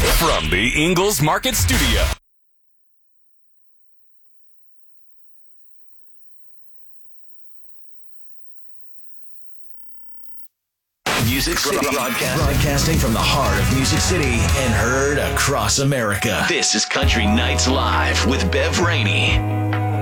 From the Ingles Market Studio. Music City, broadcasting from the heart of Music City and heard across America. This is Country Nights Live with Bev Rainey.